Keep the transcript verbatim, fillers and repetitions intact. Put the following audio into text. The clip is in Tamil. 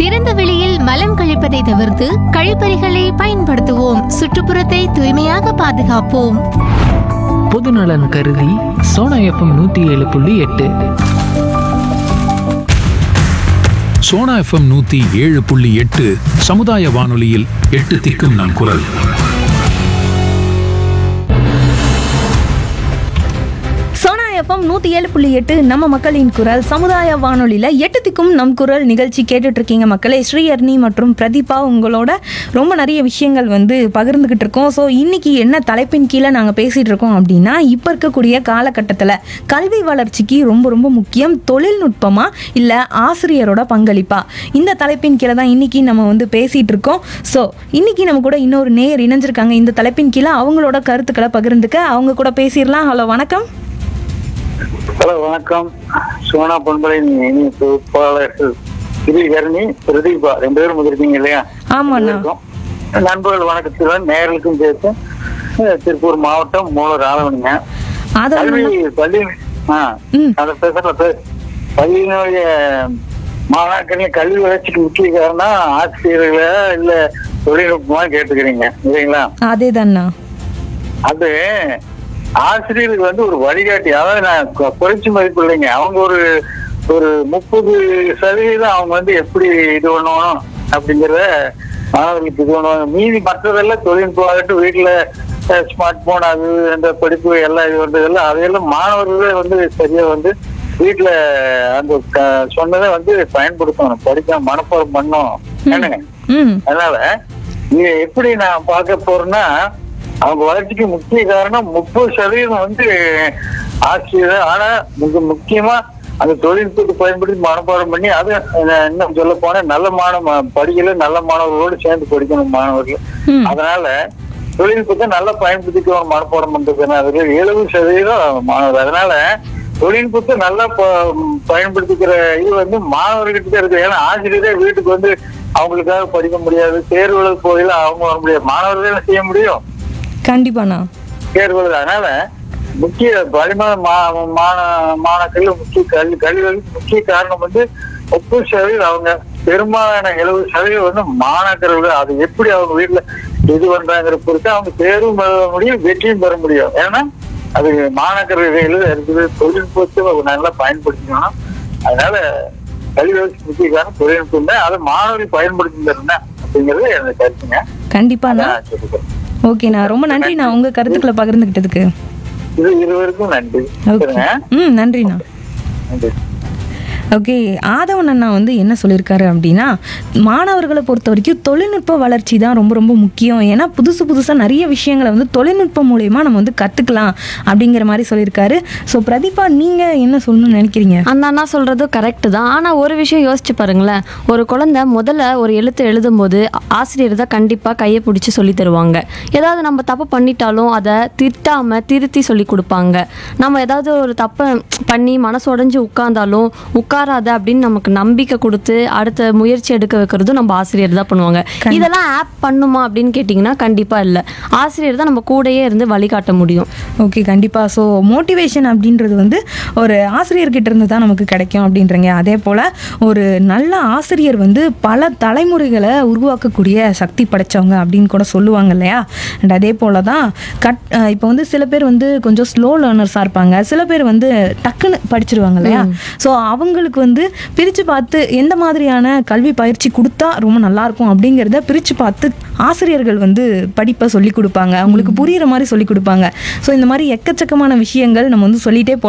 திறந்த வெளியில் மலம் கழிப்பதை தவிர்த்து கழிப்பறைகளை பயன்படுத்துவோம். சுற்றுப்புறத்தை தூய்மையாக பாதுகாப்போம். பொதுநலன் கருதி சோனா எஃப்எம் நூத்தி ஏழு புள்ளி எட்டு. சோனா எஃப்எம் நூத்தி ஏழு புள்ளி எட்டு சமுதாய வானொலியில் எட்டு திக்கும் நம் குரல். எஃப்எம் நூற்றி ஏழு புள்ளி எட்டு நம்ம மக்களின் குரல் சமுதாய வானொலியில் எட்டு திக்கும் நம் குரல் நிகழ்ச்சி கேட்டுட்டு இருக்கீங்க மக்களே. ஸ்ரீஹர்னி மற்றும் பிரதீபா உங்களோட ரொம்ப நிறைய விஷயங்கள் வந்து பகிர்ந்துக்கிட்டு இருக்கோம். ஸோ இன்னைக்கு என்ன தலைப்பின் கீழே நாங்கள் பேசிகிட்டு இருக்கோம் அப்படின்னா, இப்போ இருக்கக்கூடிய காலகட்டத்தில் கல்வி வளர்ச்சிக்கு ரொம்ப ரொம்ப முக்கியம் தொழில்நுட்பமா இல்லை ஆசிரியரோட பங்களிப்பா, இந்த தலைப்பின் கீழே தான் இன்னைக்கு நம்ம வந்து பேசிகிட்டு இருக்கோம். ஸோ இன்னைக்கு நம்ம கூட இன்னொரு நேயர் இணைஞ்சிருக்காங்க இந்த தலைப்பின் கீழே. அவங்களோட கருத்துக்களை பகிர்ந்துக்க அவங்க கூட பேசிடலாம். ஹலோ, வணக்கம். ஹலோ, வணக்கம். சோனா பண்பலையின் இனிய தொகுப்பாளர்கள் ஸ்ரீஹர்னி, பிரதீபா ரெண்டு பேரும் வந்திருக்கீங்க இல்லையா? ஆமாண்ணா. நண்பர்கள் வணக்கத்துடன் நேயர்களுக்கும் சேர்த்து திருப்பூர் மாவட்டம் மூலர் ஆளவனுங்க. கல்வி பள்ளி அதை பேசுற பள்ளியினுடைய மாணாக்கரின் கல்வி வளர்ச்சிக்கு முக்கிய காரணம் ஆசிரியர்களா இல்ல தொழில்நுட்பமா கேட்டுக்கிறீங்க இல்லைங்களா? அதே தான்ண்ணா. அது ஆசிரியருக்கு வந்து ஒரு வழிகாட்டி, அதாவது நான் குறைச்சி மதிப்பு இல்லைங்க. அவங்க ஒரு ஒரு முப்பது சதவீதம் அவங்க வந்து எப்படி இது பண்ணுவோம் அப்படிங்கிறத மாணவர்களுக்கு இது பண்ணுவாங்க. மீதி மற்றதெல்லாம் தொழில்நுட்பம் ஆகட்டும், வீட்டுல ஸ்மார்ட் போன் அது அந்த படிப்பு எல்லாம் இது பண்றதெல்லாம் அதையெல்லாம் மாணவர்களே வந்து சரியா வந்து வீட்டுல அந்த சொன்னதை வந்து பயன்படுத்தணும், படிக்க மனப்பாடம் பண்ணணும் என்னங்க. அதனால இது எப்படி நான் பார்க்க போறேன்னா, அவங்க வளர்ச்சிக்கு முக்கிய காரணம் முப்பது சதவீதம் வந்து ஆசிரியர். ஆனா மிக முக்கியமா அந்த தொழில்நுட்பத்தை பயன்படுத்தி மனப்பாடம் பண்ணி அது இன்னும் சொல்ல போனா நல்ல மாணவ படிக்கல நல்ல மாணவர்களோடு சேர்ந்து படிக்கணும் மாணவர்கள். அதனால தொழில்நுட்பத்தை நல்லா பயன்படுத்திக்கணும் மனப்பாடம் பண்றதுன்னா அதுக்கு எழுபது சதவீதம் மாணவர். அதனால தொழில்நுட்பத்தை நல்லா பயன்படுத்திக்கிற இது வந்து மாணவர்கிட்ட இருக்கு. ஏன்னா ஆசிரியரே வீட்டுக்கு வந்து அவங்களுக்காக படிக்க முடியாது, தேர்வுல போயில அவங்க வர முடியாது, மாணவர்கள் செய்ய முடியும் கண்டிப்பாண்ணா தேர்வுகள். அதனால முக்கிய வலிமான மாணாக்கர்கள் முக்கிய கல்வி கல்விகளுக்கு முக்கிய காரணம் வந்து முப்பது சதவீதம் அவங்க பெரும்பாலான எழுபது சதவீதம் வந்து மாணாக்கர்கள். அது எப்படி அவங்க வீட்டுல இது பண்றாங்கிற பொறுத்து அவங்க தேர்வும் பெற முடியும், வெற்றியும் பெற முடியும். ஏன்னா அது மாணாக்கர்கள் இருக்குது. தொழில்நுட்பத்தை நல்லா பயன்படுத்திக்கணும். அதனால கல்விகளுக்கு முக்கிய காரணம் தொழில்நுட்பம் தான், அதை மாணவர்கள் பயன்படுத்தி தரணும் அப்படிங்கிறது எனக்கு கருத்துங்க. கண்டிப்பாண்ணா. ஓகேண்ணா, ரொம்ப நன்றி நான் உங்க கருத்துக்களை பகிர்ந்துகிட்டதுக்கு. இது இருவருக்கும் நன்றி. ம், நன்றிண்ணா. நன்றி. ஓகே, ஆதவன் அண்ணா வந்து என்ன சொல்லியிருக்காரு அப்படின்னா, மாணவர்களை பொறுத்த வரைக்கும் தொழில்நுட்ப வளர்ச்சி தான் ரொம்ப ரொம்ப முக்கியம். ஏன்னா புதுசு புதுசாக நிறைய விஷயங்களை வந்து தொழில்நுட்பம் மூலயமா நம்ம வந்து கற்றுக்கலாம் அப்படிங்கிற மாதிரி சொல்லியிருக்காரு. ஸோ பிரதீபா, நீங்கள் என்ன சொல்லணும்னு நினைக்கிறீங்க? அந்த அண்ணா சொல்கிறது கரெக்டு தான். ஆனால் ஒரு விஷயம் யோசிச்சு பாருங்களேன், ஒரு குழந்தை முதல்ல ஒரு எழுத்து எழுதும்போது ஆசிரியர் தான் கண்டிப்பாக கையை பிடிச்சி சொல்லி தருவாங்க. ஏதாவது நம்ம தப்பு பண்ணிட்டாலும் அதை திட்டாமல் திருத்தி சொல்லி கொடுப்பாங்க. நம்ம ஏதாவது ஒரு தப்பை பண்ணி மனசு உடஞ்சி உட்கார்ந்தாலும் உட்காராத அப்படின்னு நமக்கு நம்பிக்கை கொடுத்து அடுத்த முயற்சி எடுக்க வைக்கிறதும் நம்ம ஆசிரியர் தான் பண்ணுவாங்க. இதெல்லாம் ஆப் பண்ணுமா அப்படின்னு கேட்டிங்கன்னா கண்டிப்பாக இல்லை. ஆசிரியர் தான் நம்ம கூடயே இருந்து வழிகாட்ட முடியும். ஓகே, கண்டிப்பாக. ஸோ மோட்டிவேஷன் அப்படின்றது வந்து ஒரு ஆசிரியர்கிட்ட இருந்து தான் நமக்கு கிடைக்கும் அப்படின்றீங்க. அதே போல் ஒரு நல்ல ஆசிரியர் வந்து பல தலைமுறைகளை உருவாக்கக்கூடிய சக்தி படைத்தவங்க அப்படின்னு கூட சொல்லுவாங்க இல்லையா? அண்ட் அதே போல் தான் கட் இப்போ வந்து சில பேர் வந்து கொஞ்சம் ஸ்லோ லேர்னர்ஸாக இருப்பாங்க, சில பேர் வந்து டக்குன்னு படிச்சிருவாங்க இல்லையா? ஸோ அவங்களுக்கு வந்து பிரித்து பார்த்து எந்த மாதிரியான கல்வி பயிற்சி கொடுத்தா ரொம்ப நல்லாயிருக்கும் அப்படிங்கிறத பிரித்து பார்த்து ஆசிரியர்கள் வந்து படிப்பை சொல்லிக் கொடுப்பாங்க, அவங்களுக்கு புரிகிற மாதிரி சொல்லிக் கொடுப்பாங்க. ஸோ இந்த மாதிரி எக்கச்சக்கமான விஷயங்கள் நம்ம வந்து சொல்லிகிட்டே